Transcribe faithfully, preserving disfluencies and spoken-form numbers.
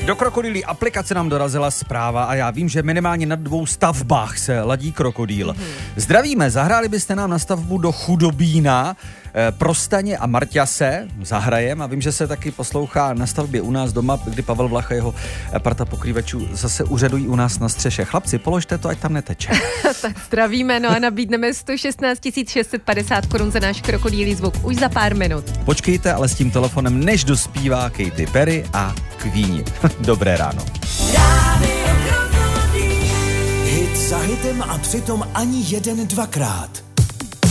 Do krokodýlí aplikace nám dorazila zpráva a já vím, že minimálně na dvou stavbách se ladí krokodýl. Mm-hmm. Zdravíme, zahráli byste nám na stavbu do Chudobína, eh, pro Staně a Marťase, zahrajem, a vím, že se taky poslouchá na stavbě u nás doma, kdy Pavel Vlach a jeho parta pokrývačů zase uřadují u nás na střeše. Chlapci, položte to, ať tam neteče. Tak zdravíme, no a nabídneme sto šestnáct tisíc šest set padesát korun za náš krokodýlí zvuk už za pár minut. Počkejte ale s tím telefonem, než dospívá Katy Perry a Queeni. Dobré ráno. Hit za hitem a přitom ani jeden dvakrát.